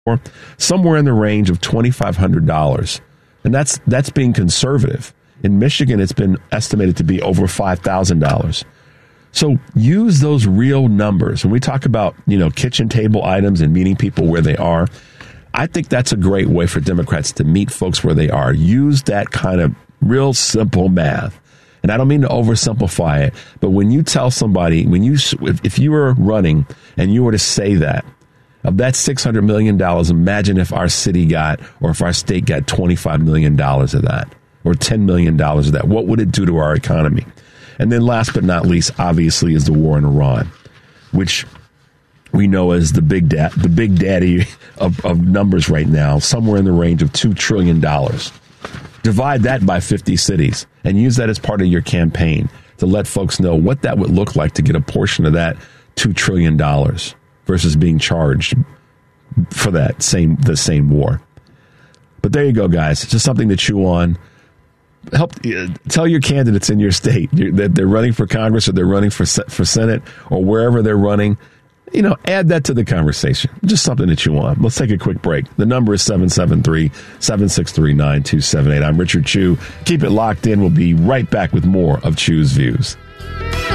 somewhere in the range of $2,500. And that's being conservative. In Michigan, it's been estimated to be over $5,000. So use those real numbers. When we talk about, kitchen table items and meeting people where they are, I think that's a great way for Democrats to meet folks where they are. Use that kind of real simple math. And I don't mean to oversimplify it, but when you tell somebody, if you were running and you were to say that, of that $600 million, imagine if our city got, or if our state got $25 million of that, or $10 million of that. What would it do to our economy? And then last but not least, obviously, is the war in Iran, which we know as the big daddy of numbers right now, somewhere in the range of $2 trillion. Divide that by 50 cities and use that as part of your campaign to let folks know what that would look like to get a portion of that $2 trillion versus being charged for the same war. But there you go, guys. It's just something to chew on. Help tell your candidates in your state that they're running for Congress or they're running for Senate or wherever they're running. Add that to the conversation. Just something to chew on. Let's take a quick break. The number is 773-763-9278. I'm Richard Chew. Keep it locked in. We'll be right back with more of Chew's Views.